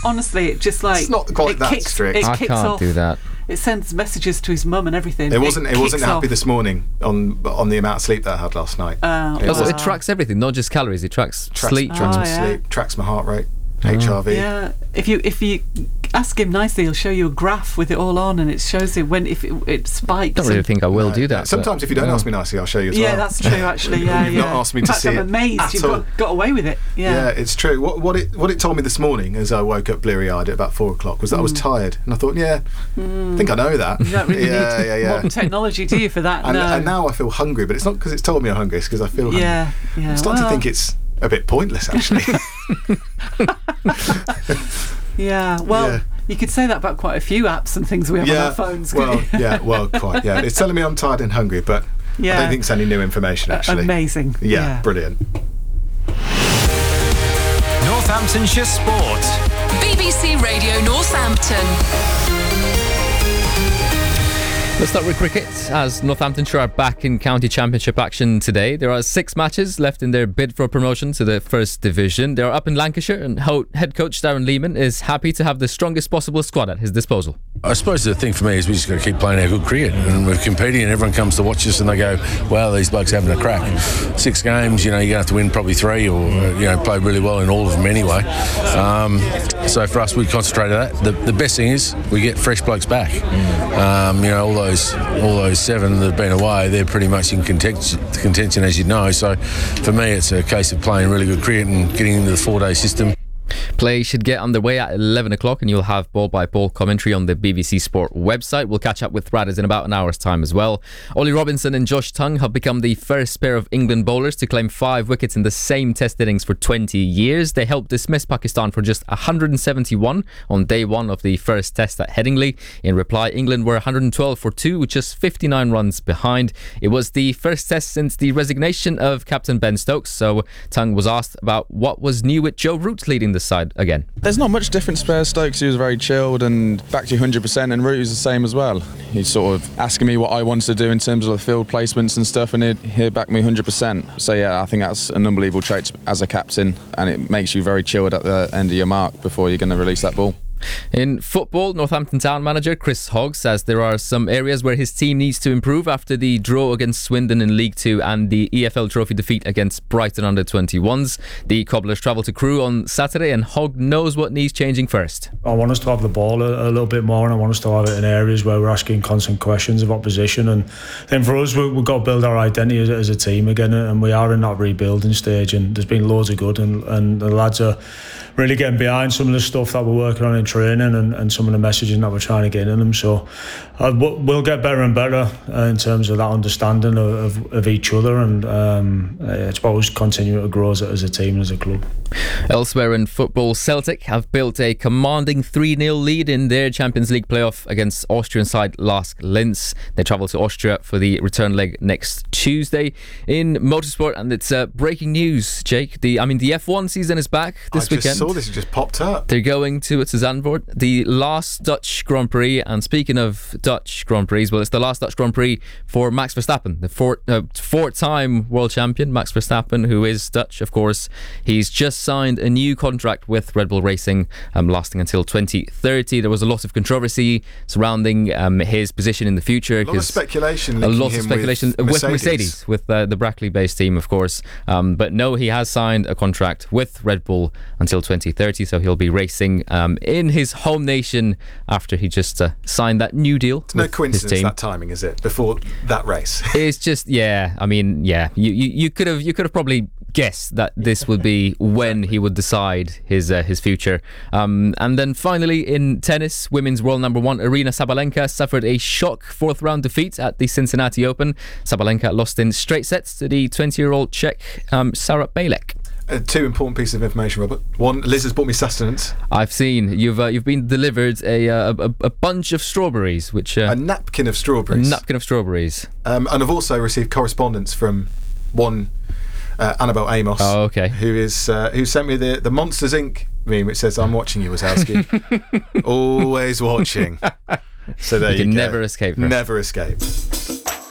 honestly, it just like it's not quite that strict. I can't do that. It sends messages to his mum and everything. It wasn't happy off. this morning on the amount of sleep that I had last night. It tracks everything, not just calories. It tracks sleep. Tracks my sleep, tracks my heart rate, HRV. Yeah, if you ask him nicely, he'll show you a graph with it all on, and it shows it when if it spikes. I don't really think I will do that. Sometimes if you don't ask me nicely, I'll show you as well. Yeah, that's true. Actually, yeah, You've not asked me to see it. I'm amazed you've got away with it. Yeah, it's true. What it told me this morning as I woke up bleary-eyed at about 4 o'clock was that I was tired, and I thought, I think I know that. You don't really need modern technology, do you, for that? And now I feel hungry, but it's not because it's told me I'm hungry. It's because I feel hungry. Yeah. I'm starting to think it's a bit pointless, actually. You could say that about quite a few apps and things we have on our phones. Quite. Yeah, it's telling me I'm tired and hungry, but I don't think it's any new information, actually. Amazing. Yeah, brilliant. Northamptonshire Sport. BBC Radio Northampton. Let's start with cricket, as Northamptonshire are back in county championship action today. There are 6 matches left in their bid for promotion to the First Division. They are up in Lancashire, and head coach Darren Lehman is happy to have the strongest possible squad at his disposal. I suppose the thing for me is we just got to keep playing our good cricket, and we're competing, and everyone comes to watch us and they go, wow, these blokes are having a crack. 6 games, you're going to have to win probably 3 or play really well in all of them anyway. So for us, we concentrate on that. The best thing is we get fresh blokes back. All those 7 that have been away, they're pretty much in contention, as you know. So for me, it's a case of playing really good cricket and getting into the 4-day system. Play should get underway at 11 o'clock, and you'll have ball-by-ball commentary on the BBC Sport website. We'll catch up with Radders in about an hour's time as well. Ollie Robinson and Josh Tongue have become the first pair of England bowlers to claim 5 wickets in the same Test innings for 20 years. They helped dismiss Pakistan for just 171 on day 1 of the first Test at Headingley. In reply, England were 112 for 2 with just 59 runs behind. It was the first Test since the resignation of captain Ben Stokes, so Tongue was asked about what was new with Joe Root leading the side again. There's not much difference there. Stokes, he was very chilled and back to 100%, and Root was the same as well. He's sort of asking me what I wanted to do in terms of the field placements and stuff, and he'd back me 100%. So yeah, I think that's an unbelievable trait as a captain, and it makes you very chilled at the end of your mark before you're going to release that ball. In football, Northampton Town manager Chris Hogg says there are some areas where his team needs to improve after the draw against Swindon in League 2 and the EFL Trophy defeat against Brighton under-21s. The Cobblers travel to Crewe on Saturday, and Hogg knows what needs changing first. I want us to have the ball a little bit more, and I want us to have it in areas where we're asking constant questions of opposition, and then for us we've got to build our identity as a team again, and we are in that rebuilding stage, and there's been loads of good, and the lads are really getting behind some of the stuff that we're working on in training and some of the messaging that we're trying to get in them. So we'll get better and better in terms of that understanding of each other, and I suppose continue to grow as a team and as a club. Elsewhere in football, Celtic have built a commanding 3-0 lead in their Champions League playoff against Austrian side Lask Linz. They travel to Austria for the return leg next Tuesday. In motorsport, and it's breaking news, Jake. The F1 season is back this weekend. I saw this, it just popped up. They're going to Zandvoort, the last Dutch Grand Prix. And speaking of Dutch Grand Prix, well, it's the last Dutch Grand Prix for Max Verstappen, the four-time world champion, Max Verstappen, who is Dutch, of course. He's just signed a new contract with Red Bull Racing, lasting until 2030. There was a lot of controversy surrounding his position in the future. A lot of speculation with Mercedes, with the Brackley-based team, of course. But no, he has signed a contract with Red Bull until 2030, so he'll be racing in his home nation after he just signed that new deal. It's no coincidence that timing, is it? Before that race, it's just you could have probably guessed that this would be when he would decide his future. And then finally in tennis, women's world number 1 Aryna Sabalenka suffered a shock 4th round defeat at the Cincinnati Open. Sabalenka lost in straight sets to the 20-year-old Czech Sarah Balek. 2 important pieces of information, Robert. 1, Liz has bought me sustenance. I've seen you've been delivered a bunch of strawberries, which a napkin of strawberries. And I've also received correspondence from one Annabelle Amos. Oh, okay. Who sent me the Monsters Inc. meme, which says, "I'm watching you, Wazowski." Always watching. So there you go. Never escape her. Never escape.